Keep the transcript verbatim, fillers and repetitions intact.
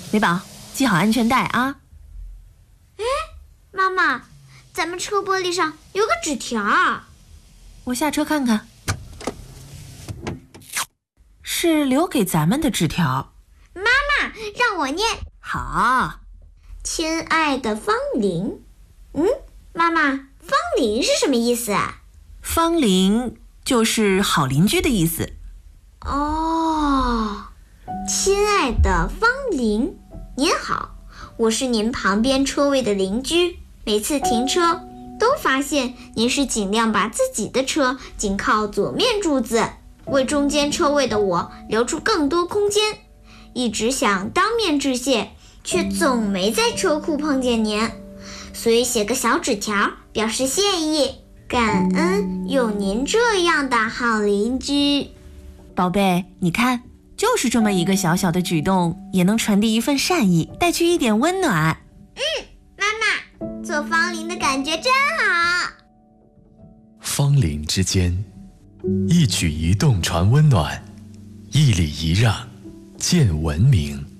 美宝，系好安全带啊。 哎，妈妈，咱们车玻璃上有个纸条。 我下车看看。是留给咱们的纸条。 妈妈，让我念。 好。 亲爱的方玲。嗯，妈妈，方玲是什么意思啊？ 方玲就是好邻居的意思。 哦，亲爱的方玲，您好，我是您旁边车位的邻居，每次停车都发现您是尽量把自己的车紧靠左面柱子，为中间车位的我留出更多空间，一直想当面致谢，却总没在车库碰见您，所以写个小纸条表示谢意，感恩有您这样的好邻居。 宝贝，你看，就是这么一个小小的举动，也能传递一份善意，带去一点温暖。 嗯，妈妈，做方玲的感觉真好。 方邻之间，一举一动传温暖，一礼一让见文明。